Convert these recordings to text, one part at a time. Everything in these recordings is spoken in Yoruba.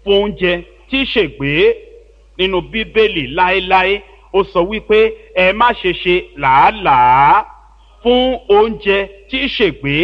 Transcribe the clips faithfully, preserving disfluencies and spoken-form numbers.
fún oúnjẹ tí í ṣègbé. Nínú bíbélì láéláé ó sọ wípé ẹ má ṣe ṣe làálàá fún oúnjẹ tí í ṣègbé,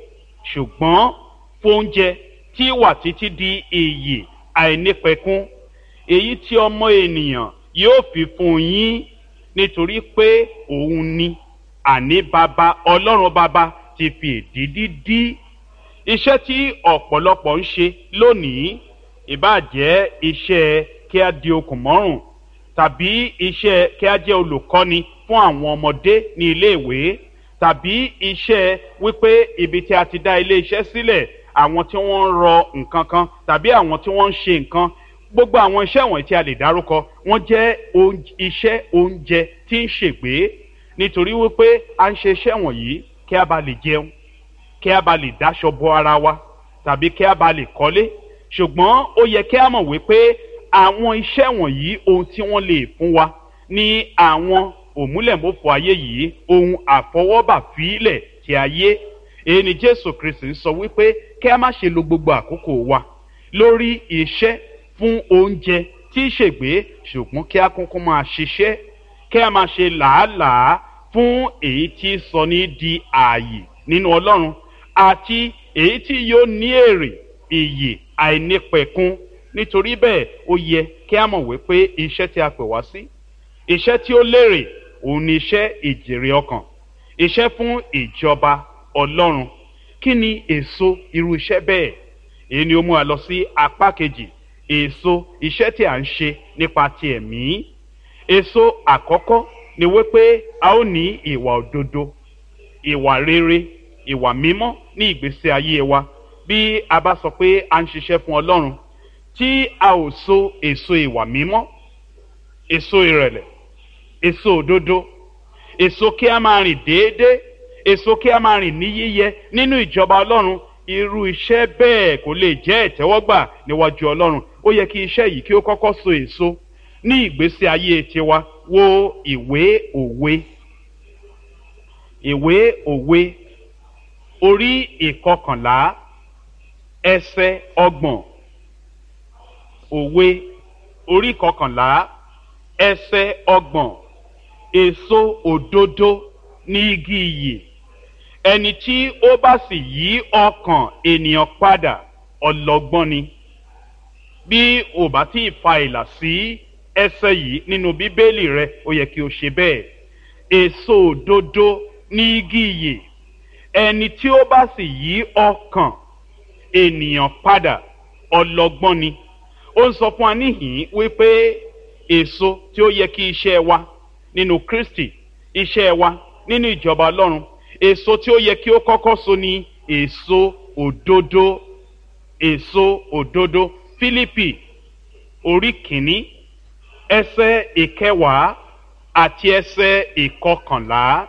ṣùgbọ́n fún oúnjẹ tí wà títí di ìyè àìnípẹ̀kun, èyí tí ọmọ ènìyàn yóò fi fún yín, nítorí pé òun ni àní baba ọlọ́run baba ti fi èdìdí dí. Iṣẹ́ tí ọ̀pọ̀lọpọ̀ ń ṣe lónìí, ìbáà jẹ́ iṣẹ́ kí a di okùn mọ́rùn tàbí iṣẹ́ kí a jẹ́ olùkọ́ni fún àwọn ọmọdé ní iléèwé, tàbí iṣẹ́ wípé ibi tí a ti dá ilé iṣẹ́ sílẹ̀, àwọn tí wọ́n ń rọ nǹkan kan tàbí àwọn tí wọ́n ń ṣe nǹkan, gbogbo àwọn iṣẹ́ wọ̀nyí tí a lè dárúkọ wọ́n jẹ́ iṣẹ́ oúnjẹ tí ń ṣègbé, nítorí wípé a ń ṣe iṣẹ́ wọ̀nyí kí a bá lè jẹun, kí a bá lè dáṣọ bo ara wa tàbí kí a bá lè kọ́lé. Ṣùgbọ́n ó yẹ kí a mọ̀ wípé àwọn iṣẹ́ wọ̀nyí ohun tí wọ́n lè fún wa ní àwọn òmúlẹ̀mọ́fọ́ ayé yìí, ohun àfọwọ́bà fílẹ̀ ti ayé. Èyí ni Jésù Kristi sọ wípé kí a má ṣe lo gbogbo àkókò wa lórí iṣẹ́ fún oúnjẹ tí í ṣègbé, ṣùgbọ́n kí a kúnkún máa ṣiṣẹ́, kí a máa ṣe làálàá fún èyí tí sọ ní di ààyè nínú Ọlọ́run àti èyí tí yóò ní èrè ìyè àìnípẹ̀kun. Nítorí bẹ́ẹ̀ ó yẹ kí a mọ̀ wípé iṣẹ́ tí a pè wá sí, iṣẹ́ tí ó lérè, òun ni iṣẹ́ ìjèrè ọkàn, iṣẹ́ fún ìjọba Ọlọ́run. Kí ni èso irú iṣẹ́ bẹ́ẹ̀? Èyí ni ó mú wa lọ sí apá kejì, èso iṣẹ́ tí a ń ṣe nípa ti ẹ̀mí. Èso àkọ́kọ́ ni wípé a ó ní ìwà òdodo, ìwà rere, ìwà mímọ́ ní ìgbésí ayé wa. Bí a bá sọ pé a ń ṣiṣẹ́ fún Ọlọ́run tí a ò so èso ìwà mímọ́, èso ìrẹ̀lẹ̀, èso òdodo, èso kí a máa rìn déédéé, èso kí a máa rìn ní yíyẹ nínú ìjọba Ọlọ́run, irú iṣẹ́ bẹ́ẹ̀ kò lè jẹ́ ìtẹ́wọ́gbà níwájú Ọlọ́run. Ó yẹ kí iṣẹ́ yìí kí ó kọ́kọ́ so èso ní ìgbésí ayé tiwa. Wo ìwé òwe, ìwé òwe orí ìkọkànlá ẹsẹ̀ ọgbọ̀n. Òwe orí kọkànlá ẹsẹ̀ ọgbọ̀n. Èso òdodo ní igi ìyè, ẹni tí ó bá sì yí ọkàn ènìyàn padà ọlọ́gbọ́n ni. Bí o bá tí ì fa ìlà sí ẹsẹ̀ yìí nínú bíbélì rẹ, ó yẹ kí o ṣe bẹ́ẹ̀. Èso òdodo ní igi ìyè, ẹni tí ó bá sì yí ọkàn ènìyàn padà ọlọ́gbọ́n ni. Ó ń sọ fún wa níhìn wípé èso tí ó yẹ kí iṣẹ́ wa nínú Kristi, iṣẹ́ wa nínú ìjọba Ọlọ́run, èso tí ó yẹ kí ó kọ́kọ́ so ní èso òdodo, èso òdodo. Fílípì orí kìíní ẹsẹ̀ ìkẹwàá àti ẹsẹ̀ ìkọkànlá.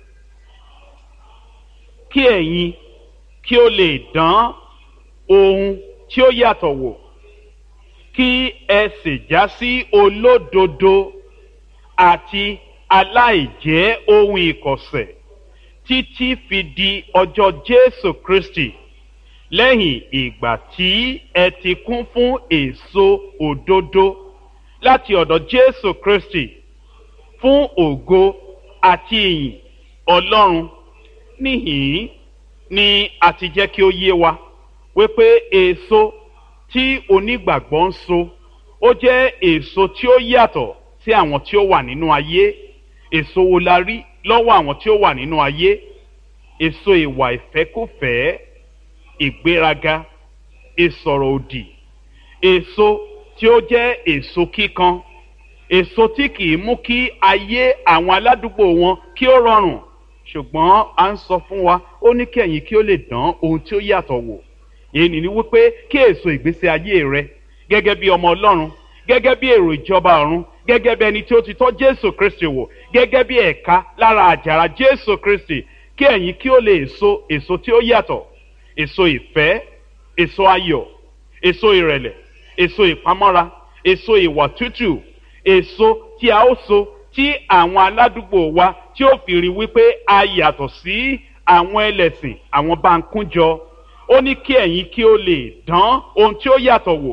Kí ẹ̀yin kí ó lè dán ohun tí ó yàtọ̀ wò, kí ẹ sì já sí olódodo àti aláìjẹ́ ohun ìkọ̀sẹ̀ títí fi di ọjọ́ Jésù Kristi, lẹ́yìn ìgbà tí ẹ ti kún fún èso òdodo láti ọ̀dọ̀ Jésù Kristi fún ògo àti ìyìn Ọlọ́run. Níhìn ni a ti jẹ́ kí ó yé wa wípé èso tí onígbàgbọ́ ń so ó jẹ́ èso tí ó yàtọ̀ sí àwọn tí ó wà nínú ayé. Èso wo la rí lọ́wọ́ àwọn tí ó wà nínú ayé? Èso ìwà ìfẹ́kúfẹ̀ẹ́, ìgbéraga, ìsọ̀rọ̀ òdì, èso tí ó jẹ́ èso kíkan, èso tí kìí mú kí ayé àwọn aládùúgbò wọn kí ó rọrùn. Ṣùgbọ́n à ń sọ fún wa, ó ní kí ẹ̀yin kí ó lè dán ohun tí ó yàtọ̀ wò. Èyí ni wípé kí èso ìgbésí ayé rẹ gẹ́gẹ́ bí ọmọ Ọlọ́run, gẹ́gẹ́ bí èrò ìjọba ọ̀run, gẹ́gẹ́ bí ẹni tí ó ti tọ́ Jésù Kristi wò, gẹ́gẹ́ bí ẹ̀ka lára àjàrà Jésù Kristi, kí ẹ̀yin kí ó lè so èso tí ó yàtọ̀, èso ìfẹ́, èso ayọ̀, èso ìrẹ̀lẹ̀, èso ìpamọ́ra, èso ìwà tútù, èso tí a ó so tí àwọn aládùúgbò wa tí ó fi rí wípé a yàtọ̀ sí àwọn ẹlẹ́sìn, àwọn báńkújọ. Ó ní kí ẹ̀yin kí ó lè dán ohun tí ó yàtọ̀ wò,